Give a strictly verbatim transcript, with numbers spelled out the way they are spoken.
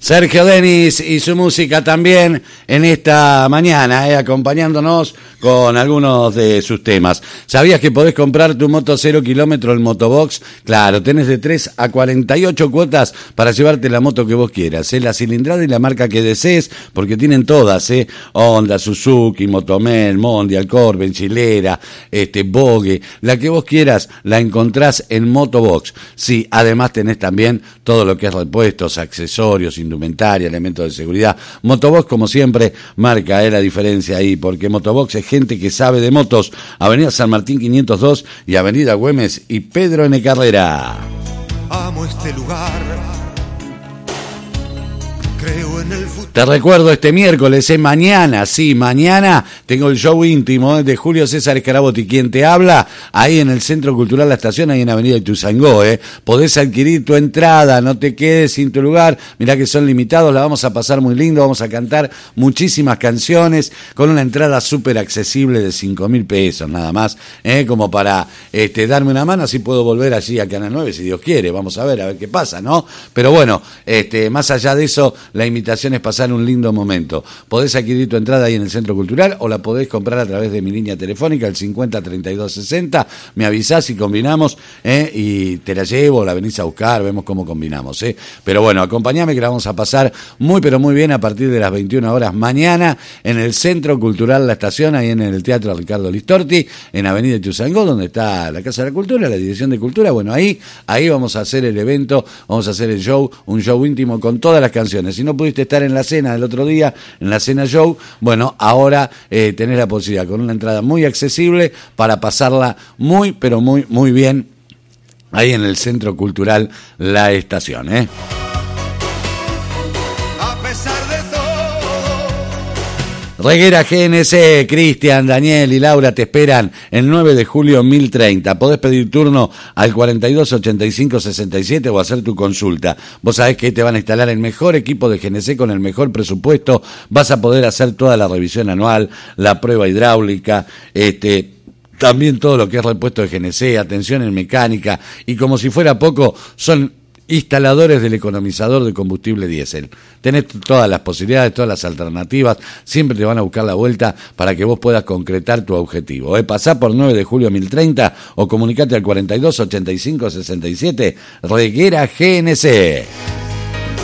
Sergio Denis y su música también en esta mañana, eh, acompañándonos con algunos de sus temas. ¿Sabías que podés comprar tu moto cero kilómetro en Motobox? Claro, tenés de tres a cuarenta y ocho cuotas para llevarte la moto que vos quieras, eh, la cilindrada y la marca que desees, porque tienen todas, eh, Honda, Suzuki, Motomel, Mondial, Corben, Chilera, este, Vogue, la que vos quieras la encontrás en Motobox. Sí, además tenés también todo lo que es repuestos, accesorios, indumentaria, elementos de seguridad. Motobox, como siempre, marca eh, la diferencia ahí, porque Motobox es gente que sabe de motos. Avenida San Martín quinientos dos y Avenida Güemes y Pedro N. Carrera. Amo este lugar. Creo en el futuro. Te recuerdo este miércoles, eh, mañana, sí, mañana tengo el show íntimo eh, de Julio César Scarabotti, quien te habla, ahí en el Centro Cultural La Estación, ahí en Avenida Ituzaingó, eh. Podés adquirir tu entrada, no te quedes sin tu lugar, mirá que son limitados, la vamos a pasar muy lindo, vamos a cantar muchísimas canciones, con una entrada súper accesible de cinco mil pesos, nada más, eh, como para este, darme una mano, así puedo volver allí a Canal nueve, si Dios quiere, vamos a ver, a ver qué pasa, ¿no? Pero bueno, este, más allá de eso, la invitación es pasar un lindo momento. Podés adquirir tu entrada ahí en el Centro Cultural o la podés comprar a través de mi línea telefónica, el cincuenta treinta y dos sesenta. Me avisás y combinamos, ¿eh? Y te la llevo, la venís a buscar, vemos cómo combinamos, ¿eh? Pero bueno, acompañame que la vamos a pasar muy pero muy bien a partir de las veintiuna horas mañana en el Centro Cultural La Estación, ahí en el Teatro Ricardo Listorti, en Avenida Ituzaingó, donde está la Casa de la Cultura, la Dirección de Cultura. Bueno, ahí, ahí vamos a hacer el evento, vamos a hacer el show, un show íntimo con todas las canciones. Si no pudiste estar en la cena del otro día, en la cena show, bueno, ahora eh, tenés la posibilidad con una entrada muy accesible para pasarla muy, pero muy, muy bien ahí en el Centro Cultural La Estación, ¿eh? A pesar de todo. Reguera G N C, Cristian, Daniel y Laura te esperan el nueve de julio mil treinta. Podés pedir turno al cuarenta y dos ochenta y cinco sesenta y siete o hacer tu consulta. Vos sabés que te van a instalar el mejor equipo de G N C con el mejor presupuesto. Vas a poder hacer toda la revisión anual, la prueba hidráulica, este... también todo lo que es repuesto de G N C, atención en mecánica, y como si fuera poco, son instaladores del economizador de combustible diésel. Tenés todas las posibilidades, todas las alternativas, siempre te van a buscar la vuelta para que vos puedas concretar tu objetivo. ¿Eh? Pasá por nueve de julio mil treinta o comunicate al cuarenta y dos ochenta y cinco sesenta y siete, Reguera G N C.